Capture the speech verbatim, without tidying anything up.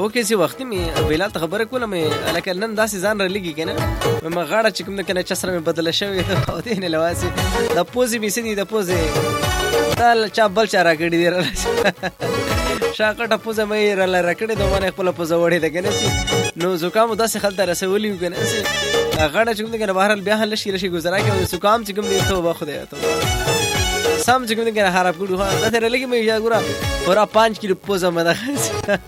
وکې چې وختي مې بلال ته خبره کوله مې لکه نن داسې ځان را لګي که نه ما غاړه چې کوم ده که نه چا سره مې بدله شوې ده او دې نه لواسې د پوزې مې څه دي د پوزې دا چا بل چا را کړي دي شاکټه پوزه مې را لره کړې ده باندې خپله پوزه وړې ده که نه سي نو زکام داسې خلته رسولي وي که نه سي غاړه چې کوم ده که نه بهرحال بیا هم لشي لشي ګزاره کوي زکام چې کوم دی توبه خدایه توبه سم چې کوم دی که نه خراب کړو دا ته را لګي مې ګوره پورا پانچ کیلو پوزه مې ده